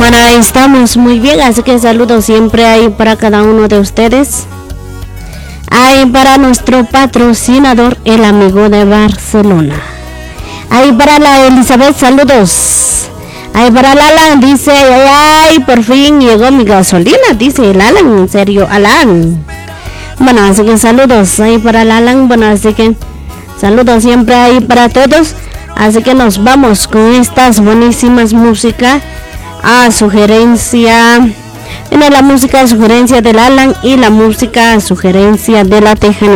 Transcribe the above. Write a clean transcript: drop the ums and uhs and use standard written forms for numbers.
Bueno, ahí estamos muy bien, así que saludos siempre ahí para cada uno de ustedes. Ahí para nuestro patrocinador, el amigo de Barcelona. Ahí para la Elizabeth, saludos. Ahí para el Alan, dice, ay, por fin llegó mi gasolina, dice el Alan, en serio, Alan. Bueno, así que saludos ahí para el Alan, bueno, así que saludos siempre ahí para todos. Así que nos vamos con estas buenísimas músicas a sugerencia. Tiene la música de sugerencia del Alan y la música sugerencia de la Tejana.